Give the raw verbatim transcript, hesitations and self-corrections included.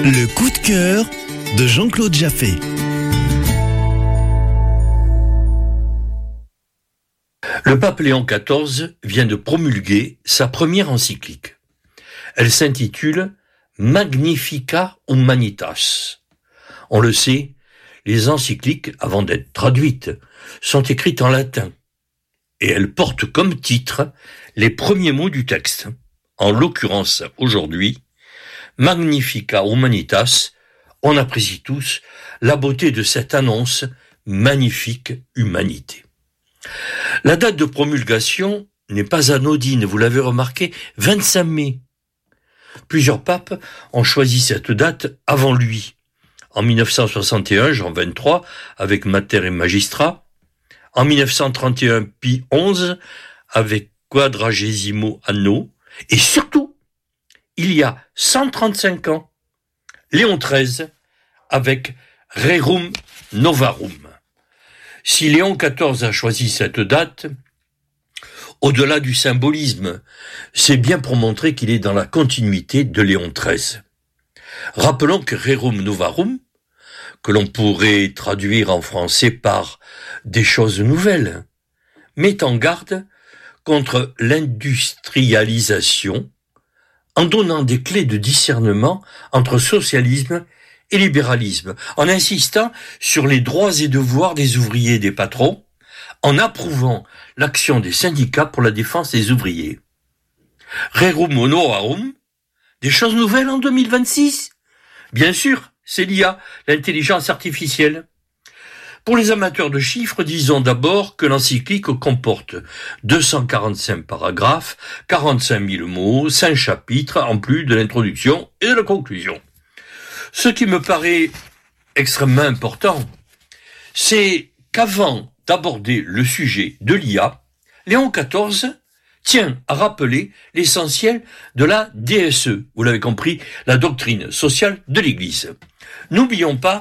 Le coup de cœur de Jean-Claude Jaffé. Le pape Léon quatorze vient de promulguer sa première encyclique. Elle s'intitule Magnificat Humanitas. On le sait, les encycliques, avant d'être traduites, sont écrites en latin. Et elles portent comme titre les premiers mots du texte. En l'occurrence, aujourd'hui, Magnificat Humanitas, on apprécie tous la beauté de cette annonce magnifique humanité. La date de promulgation n'est pas anodine, vous l'avez remarqué, vingt-cinq mai. Plusieurs papes ont choisi cette date avant lui. En mille neuf cent soixante et un, Jean vingt-trois, avec Mater et Magistra. En mille neuf cent trente et un, Pie onze, avec Quadragesimo Anno. Et surtout, il y a cent trente-cinq ans, Léon treize, avec Rerum Novarum. Si Léon quatorze a choisi cette date, au-delà du symbolisme, c'est bien pour montrer qu'il est dans la continuité de Léon treize. Rappelons que Rerum Novarum, que l'on pourrait traduire en français par « des choses nouvelles », met en garde contre l'industrialisation en donnant des clés de discernement entre socialisme et libéralisme, en insistant sur les droits et devoirs des ouvriers et des patrons, en approuvant l'action des syndicats pour la défense des ouvriers. Rerum Novarum, des choses nouvelles en deux mille vingt-six ? Bien sûr, c'est l'I A, l'intelligence artificielle. Pour les amateurs de chiffres, disons d'abord que l'encyclique comporte deux cent quarante-cinq paragraphes, quarante-cinq mille mots, cinq chapitres, en plus de l'introduction et de la conclusion. Ce qui me paraît extrêmement important, c'est qu'avant d'aborder le sujet de l'I A, Léon quatorze tient à rappeler l'essentiel de la D S E, vous l'avez compris, la doctrine sociale de l'Église. N'oublions pas